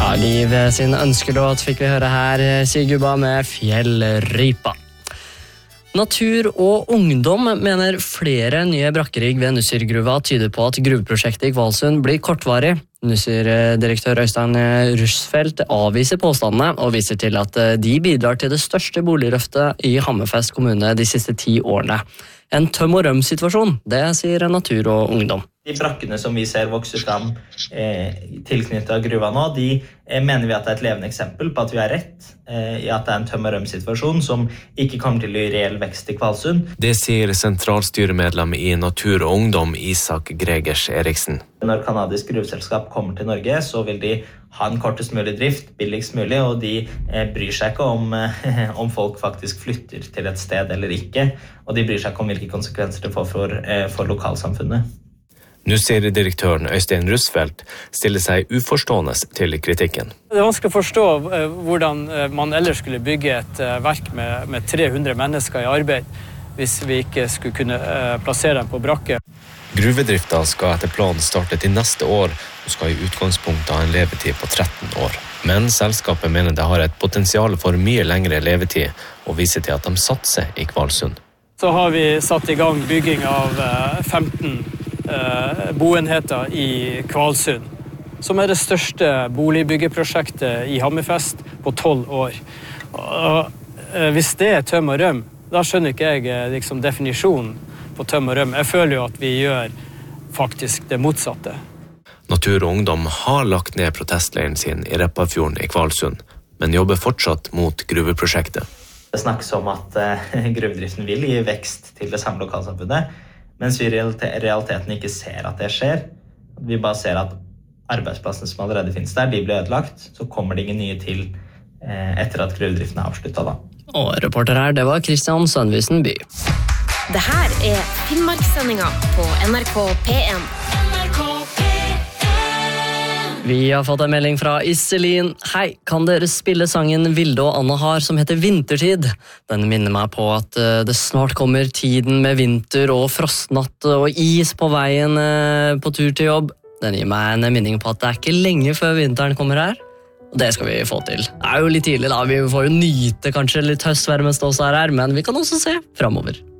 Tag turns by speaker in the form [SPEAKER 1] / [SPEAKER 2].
[SPEAKER 1] Ja, Liv sin ønskelåt fikk vi høre her, Sigurba med Fjellripa. Natur og ungdom mener flere nye brakkerigg ved Nussir-gruva tyder på at gruveprosjektet i Kvalsund blir kortvarig. Nussir-direktør Øystein Russfeldt avviser påstandene og viser til at de bidrar til det største boligløftet i Hammerfest kommune de siste 10 årene. En tøm og røm-situasjon, det sier Natur og ungdom.
[SPEAKER 2] De brakkene som vi ser vokse fram tilknyttet av gruva nå, de mener vi at det er et levende eksempel på at vi har rett i at det er en tøm og røm-situasjon som ikke kommer til å gi reell vekst i Kvalsund.
[SPEAKER 3] Det sier sentralstyremedlem i Natur og ungdom Isak Gregers Eriksen.
[SPEAKER 2] Når kanadisk gruveselskap kommer til Norge, så vil de ha en kortest mulig drift, billigst mulig, og de bryr seg ikke om folk faktisk flytter til et sted eller ikke, og de bryr seg ikke om hvilke konsekvenser det får for lokalsamfunnet.
[SPEAKER 3] Nussir-direktøren Øystein Russfeldt stiller seg uforstående til kritikken.
[SPEAKER 4] Det er vanskelig å forstå hvordan man ellers skulle bygge et verk med 300 mennesker i arbeid hvis vi ikke skulle kunne plassere dem på brakke.
[SPEAKER 3] Gruvedrifta skal etter planen starte til neste år og skal i utgangspunktet ha en levetid på 13 år. Men selskapet mener det har et potensial for mye lengre levetid og viser til at de satser i Kvalsund.
[SPEAKER 4] Så har vi satt i gang bygging av 15 boenheter i Kvalsund, som er det største boligbyggeprosjektet i Hammerfest på 12 år. Og hvis det er tøm og røm, da skjønner ikke jeg definisjonen på tøm og røm. Jeg føler jo at vi gjør faktisk det motsatte.
[SPEAKER 3] Natur og ungdom har lagt ned protestleiren sin i Repparfjorden i Kvalsund, men jobber fortsatt mot gruveprosjektet.
[SPEAKER 2] Det snakkes om at gruvedriften vil gi vekst til det samme lokalsamfunnet, mens vi i realiteten ikke ser at det skjer. Vi bare ser at arbeidsplassene som allerede finnes der, de blir ødelagt, så kommer det ingen nye til etter at gruvedriften er avsluttet da.
[SPEAKER 1] Og reporter her, det var Kristian Sønvisen By.
[SPEAKER 5] Det her er Finnmarkssendingen på NRK P1.
[SPEAKER 1] Vi har fått en melding fra Iselin. Hei, kan dere spille sangen Vilde og Anna har som heter Vintertid? Den minner meg på at det snart kommer tiden med vinter og frostnatt og is på veien på tur til jobb. Den gir meg en minning på at det er ikke lenge før vinteren kommer her. Og det skal vi få til. Det er jo litt tidlig da, vi får jo nyte kanskje litt høstvær mens det også er her, men vi kan også se fremover.